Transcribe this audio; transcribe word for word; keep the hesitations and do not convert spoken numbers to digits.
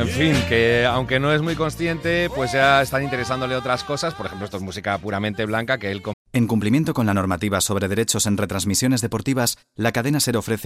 En fin, que aunque no es muy consciente, pues ya están interesándole otras cosas. Por ejemplo, esto es música puramente blanca que él... En cumplimiento con la normativa sobre derechos en retransmisiones deportivas, la cadena SER ofrece